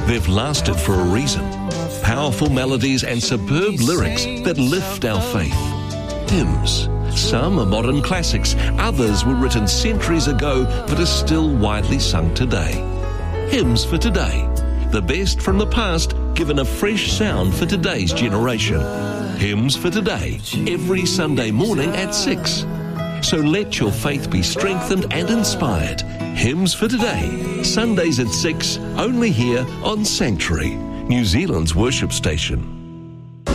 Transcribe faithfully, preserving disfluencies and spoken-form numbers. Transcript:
They've lasted for a reason. Powerful melodies and superb lyrics that lift our faith. Hymns. Some are modern classics, others were written centuries ago but are still widely sung today. Hymns for today. The best from the past given a fresh sound for today's generation. Hymns for Today, every Sunday morning at six. So let your faith be strengthened and inspired. Hymns for Today, Sundays at six, only here on Sanctuary, New Zealand's worship station.